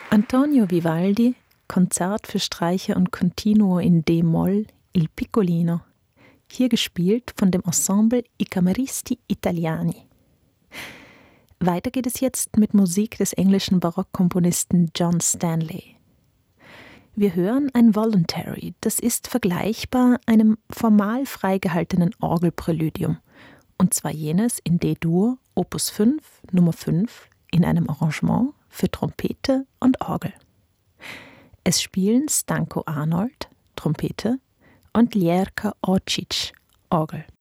Antonio Vivaldi, Konzert für Streicher und Continuo in D-Moll, Il Piccolino. Hier gespielt von dem Ensemble I Cameristi Italiani. Weiter geht es jetzt mit Musik des englischen Barockkomponisten John Stanley. Wir hören ein Voluntary, das ist vergleichbar einem formal freigehaltenen Orgelpräludium, und zwar jenes in D-Dur, Opus 5, Nummer 5, in einem Arrangement für Trompete und Orgel. Es spielen Stanko Arnold, Trompete, und Ljerka Orčić, Orgel.